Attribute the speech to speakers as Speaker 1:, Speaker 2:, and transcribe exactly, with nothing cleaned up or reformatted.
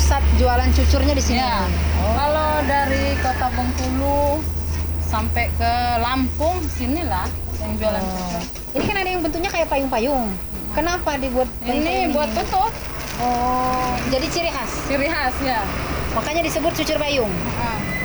Speaker 1: pusat jualan cucurnya di sini.
Speaker 2: Ya.
Speaker 1: Oh.
Speaker 2: Kalau dari kota Bengkulu sampai ke Lampung sinilah yang jualan
Speaker 1: Oh.
Speaker 2: cucur.
Speaker 1: Ini kan ada yang bentuknya kayak payung-payung. Kenapa dibuat
Speaker 2: Ini
Speaker 1: payung-payung
Speaker 2: buat
Speaker 1: ini?
Speaker 2: tutup,
Speaker 1: Oh, jadi ciri khas.
Speaker 2: ciri khas ya.
Speaker 1: Makanya disebut cucur payung.
Speaker 2: Ah.